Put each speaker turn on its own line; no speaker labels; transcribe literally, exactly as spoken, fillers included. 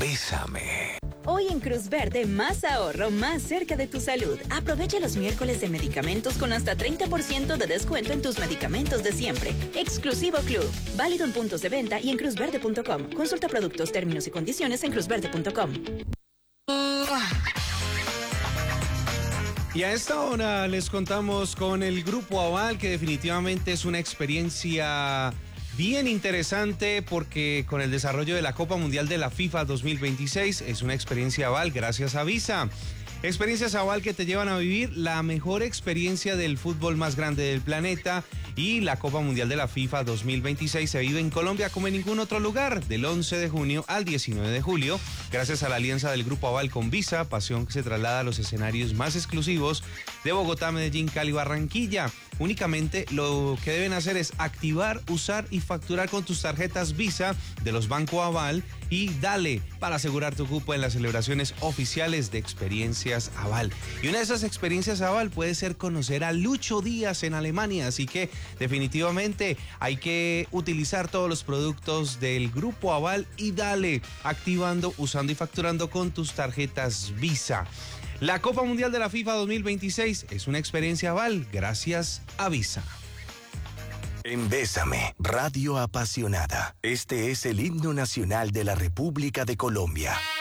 Bésame.
Hoy en Cruz Verde, más ahorro, más cerca de tu salud. Aprovecha los miércoles de medicamentos con hasta treinta por ciento de descuento en tus medicamentos de siempre. Exclusivo Club. Válido en puntos de venta y en cruz verde punto com. Consulta productos, términos y condiciones en cruz verde punto com.
Y a esta hora les contamos con el Grupo Aval, que definitivamente es una experiencia bien interesante porque con el desarrollo de la Copa Mundial de la FIFA dos mil veintiséis es una experiencia Aval gracias a Visa. Experiencias Aval que te llevan a vivir la mejor experiencia del fútbol más grande del planeta, y la Copa Mundial de la FIFA dos mil veintiséis se vive en Colombia como en ningún otro lugar, del once de junio al diecinueve de julio, gracias a la alianza del Grupo Aval con Visa, pasión que se traslada a los escenarios más exclusivos de Bogotá, Medellín, Cali, Barranquilla. Únicamente lo que deben hacer es activar, usar y facturar con tus tarjetas Visa de los Banco Aval y dale para asegurar tu cupo en las celebraciones oficiales de Experiencias Aval. Y una de esas experiencias Aval puede ser conocer a Lucho Díaz en Alemania, así que definitivamente hay que utilizar todos los productos del Grupo Aval y dale, activando, usando y facturando con tus tarjetas Visa. La Copa Mundial de la FIFA dos mil veintiséis es una experiencia Aval gracias a Visa.
En Bésame, Radio Apasionada. Este es el himno nacional de la República de Colombia.